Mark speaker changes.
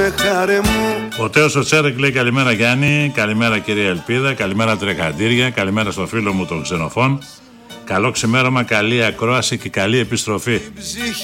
Speaker 1: Ο Τέος ο Τσέρεκ λέει καλημέρα Γιάννη, καλημέρα κυρία Ελπίδα, καλημέρα Τρεχαντήρια, καλημέρα στο φίλο μου τον Ξενοφών. Καλό ξημέρωμα, καλή ακρόαση και καλή επιστροφή.